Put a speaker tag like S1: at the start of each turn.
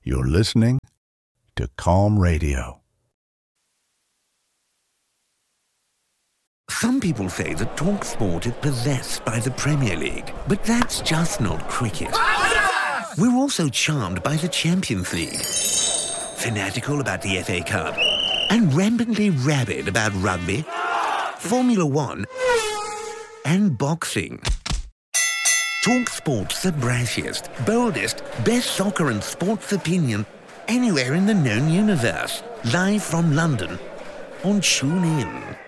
S1: You're listening to Calm Radio.
S2: Some people say that TalkSport is possessed by the Premier League, but that's just not cricket. We're also charmed by the Champions League, fanatical about the FA Cup, and rampantly rabid about rugby, Formula One, and boxing. TalkSport's the brashiest, boldest, best soccer and sports opinion anywhere in the known universe. Live from London on TuneIn.